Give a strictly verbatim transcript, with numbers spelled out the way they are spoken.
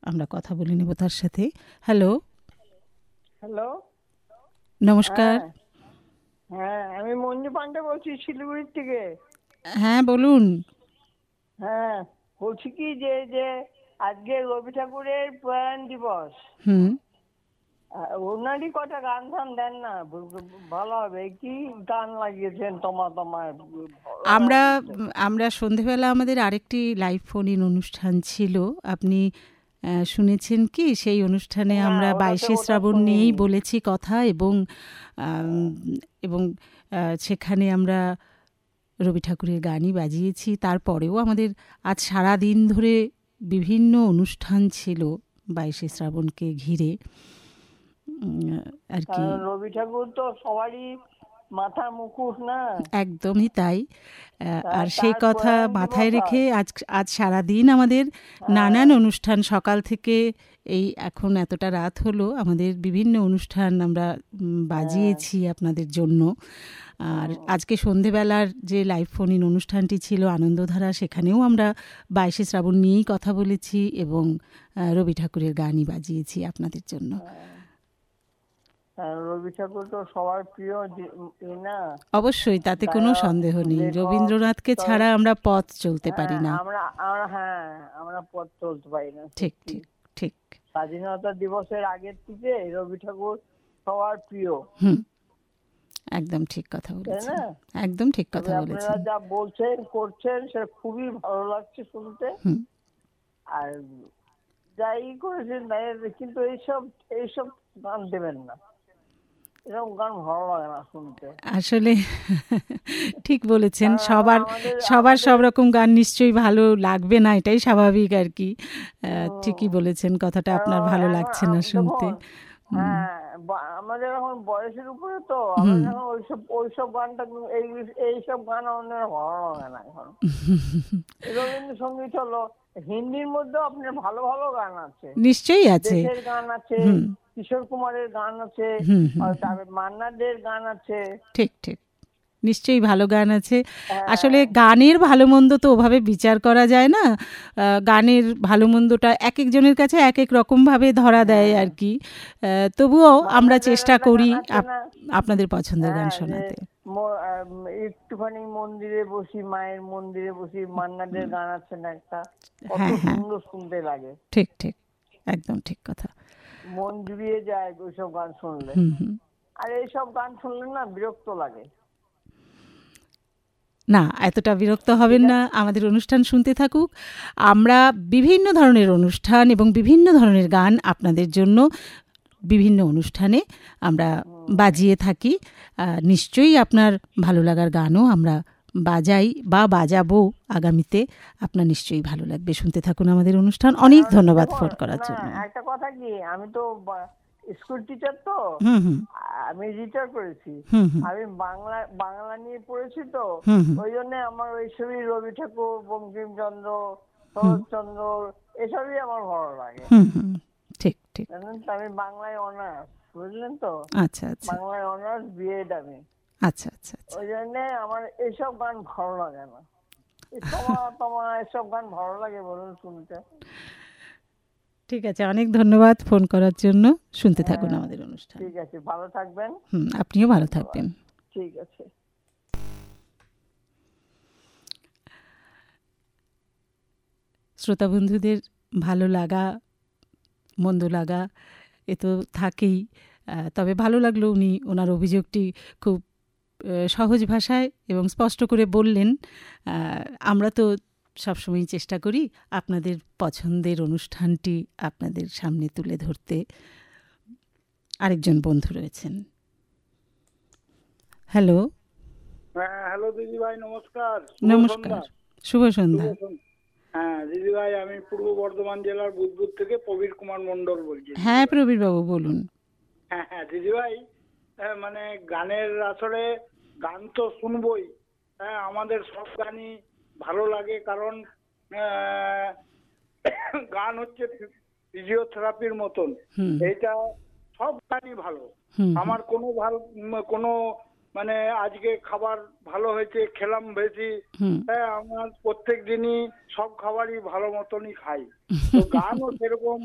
আমরা কথা বলে নেব তার সাথে। হ্যালো, হ্যালো, নমস্কার। হ্যাঁ হ্যাঁ আমি মঞ্জু পান্ডে বলছি শিলিগুড়ির থেকে। হ্যাঁ বলুন। হ্যাঁ, বলছি কি যে যে আজকে রবি ঠাকুরের প্রয়াণ দিবস, হুম আহ, ওনারই কটা গান টান দেন না, ব- ব- ভালো হবে। কি গান লাগিয়েছেন তোমা তোমার আমরা আমরা সন্ধেবেলা আমাদের আরেকটি লাইভ ফোন ইন অনুষ্ঠান ছিল, আপনি আহ, শুনেছেন কি? সেই অনুষ্ঠানে না, আমরা ওটাতে বাইশে ওটা শ্রাবণ নিয়েই শুনিনি। বলেছি কথা, এবং আম, এবং আহ, সেখানে আমরা রবি ঠাকুরের গানই বাজিয়েছি। তারপরেও আমাদের আজ সারা দিন ধরে বিভিন্ন অনুষ্ঠান ছিল বাইশে শ্রাবণকে ঘিরে, উম, আর কি। কারণ রবি ঠাকুর তো সবারই মাথার মুকুট না। একদমই তাই। আহ, আর তা- সেই তার কথা প্রয়াণ মাথায় দিবস রেখে আজ। আজ আজ সারাদিন আমাদের হ্যাঁ, নানান অনুষ্ঠান, সকাল থেকে এই এখন এতটা রাত হলো, আমাদের বিভিন্ন অনুষ্ঠান আমরা উম, হ্যাঁ, বাজিয়েছি আপনাদের জন্য। আর হুম। আজকে সন্ধেবেলার যে লাইভ ফোন ইন অনুষ্ঠানটি ছিল আনন্দধারা, সেখানেও আমরা বাইশে শ্রাবণ নিয়েই কথা বলেছি এবং আহ, রবি ঠাকুরের গানই বাজিয়েছি আপনাদের জন্য। হ্যাঁ, রবি ঠাকুর তো সবার প্রিয় যে- ই না, অবশ্যই, তাতে কোনো গায়ক, সন্দেহ নেই। লেখক। রবীন্দ্রনাথকে তো ছাড়া আমরা পথ চলতে পারি হ্যাঁ, না। আমরা আমরা হ্যাঁ আমরা পথ চলতে পারি না, ঠিক সত্যি। ঠিক ঠিক। স্বাধীনতা দিবসের আগের থেকে রবি ঠাকুর সবার প্রিয়, হুম, একদম ঠিক কথা তাই বলেছেন। না? একদম ঠিক তবে কথা আপনারা বলেছেন। যা বলছেন করছেন সে খুবই ভালো লাগছে শুনতে। হুম। আর যাই করেছেন তাই, কিন্তু এইসব এইসব গান দেবেন না, এরকম গান ভালো লাগে না শুনতে। আসলে ঠিক বলেছেন। কারণ আমরা সবার আমাদের সবার সব আমাদের রকম গান নিশ্চয়ই ভালো লাগবে না, এটাই স্বাভাবিক আর কি। আহ, উম, ঠিকই বলেছেন, কথাটা আপনার কারণ ভালো এখন লাগছে না আম- শুনতে। দেখুন, হুম হ্যাঁ, বা- আমাদের এখন বয়সের উপরে তো আমরা হুম। যখন ওইসব ওইসব গানটা এই এইসব গান আমাদের ভালো লাগে না এখন। রবীন্দ্রসঙ্গীত হলো, হিন্দির মধ্যেও আপনার ভালো ভালো গান আছে, নিশ্চয়ই আছে। দেশের গান আছে, হুম কিশোর কুমারের গান আছে, হুম হুম আর হুম। তারপরে মান্না দের গান আছে। ঠিক ঠিক, নিশ্চয়ই ভালো গান আছে। আসলে হ্যাঁ, গানের ভালো মন্দ তো ওভাবে বিচার করা যায় না। আহ, গানের ভালো মন্দটা এক একজনের কাছে এক এক রকমভাবে ধরা দেয় হ্যাঁ, আর কি। আহ, তবুও আমরা মান্না দের চেষ্টা একটা করি গান আছে আপ- না, আপনাদের পছন্দের গান হ্যাঁ, যে শোনাতে। ম- আম, একটুখানি মন্দিরে বসি, মায়ের মন্দিরে বসি, মান্না দের গান আছে না একটা, কত হ্যাঁ হ্যাঁ, সুন্দর শুনতে লাগে, ঠিক ঠিক, একদম ঠিক কথা। মন জুড়িয়ে যায় ওইসব গান শুনলে। হুম হুম। আর এইসব গান শুনলে না বিরক্ত লাগে। না, এতটা বিরক্ত ঠিক হবেন না, আছে। আমাদের অনুষ্ঠান শুনতে থাকুক। আমরা বিভিন্ন ধরনের অনুষ্ঠান এবং বিভিন্ন ধরনের গান আপনাদের জন্য বিভিন্ন অনুষ্ঠানে আমরা হুম, বাজিয়ে থাকি। আহ, নিশ্চয়ই আপনার ভালো লাগার গানও আমরা বাজাই বা বাজাবো আগামীতে। আপনার নিশ্চয়ই ভালো লাগবে, শুনতে থাকুন আমাদের অনুষ্ঠান। অনেক কারণ ধন্যবাদ দেখুন, ফোন করার না, জন্য। একটা কথা কি, আমি তো স্কুল টিচার তো, হুম হুম আমি রিটায়ার করেছি। হুম হুম আমি বাংলা বাংলা নিয়ে পড়েছি তো, হুম হুম ওই জন্য আমার ওইসবই রবি ঠাকুর, বঙ্কিমচন্দ্র, হুম শরৎচন্দ্র, এসবই আমার ভালো লাগে, হুম হুম, ঠিক ঠিক। জানেন তো। আমি বাংলায় অনার্স, বুঝলেন তো, আচ্ছা আচ্ছা বাংলায় অনার্স বিএড আমি। আচ্ছা আচ্ছা আচ্ছা। ওই জন্যে আমার এইসব গান ভালো লাগে না, এই তোমা তোমা এসব গান ভালো লাগে বলুন শুনতে। ঠিক আছে, অনেক ধন্যবাদ ফোন করার জন্য। শুনতে থাকুন হ্যাঁ, আমাদের অনুষ্ঠান। ঠিক আছে, ভালো থাকবেন। হুম, আপনিও ভালো ধন্যবাদ। থাকবেন। ঠিক আছে। শ্রোতা বন্ধুদের ভালো লাগা মন্দ লাগা এ তো থাকেই। আহ, তবে ভালো লাগলো উনি ওনার অভিযোগটি খুব আহ, সহজ ভাষায় এবং স্পষ্ট করে বললেন। আহ, আমরা তো সবসময় চেষ্টা করি আপনাদের পছন্দের অনুষ্ঠানটি আপনাদের সামনে তুলে ধরতে। আরেকজন বন্ধু রয়েছেন। হ্যালো, হ্যাঁ, হ্যালো দিদি ভাই, নমস্কার, শুভ নমস্কার, সন্ধ্যা। শুভ শুভ সন্ধ্যা। সন্ধ্যা। হ্যাঁ দিদি ভাই, আমি পূর্ব বর্ধমান জেলার বুধবুদ থেকে প্রবীর কুমার মণ্ডল বলছি দিদি হ্যাঁ ভাই। প্রবীরবাবু বলুন। হ্যাঁ হ্যাঁ দিদি ভাই, হ্যাঁ, মানে গানের আসলে গান তো শুনবই। হ্যাঁ, আমাদের সব গানই ভালো লাগে, কারণ আহ, গান হচ্ছে ফিজিওথেরাপির মতন। হুম এইটা সব গানই ভালো। হুম হুম আমার কোনো ভালো উম, কোনো মানে আজকে খাবার ভালো হয়েছে, খেলাম বেশি। হুম হ্যাঁ, আমার প্রত্যেক দিনই সব খাবারই ভালো মতনই খাই। তো গানও সেরকম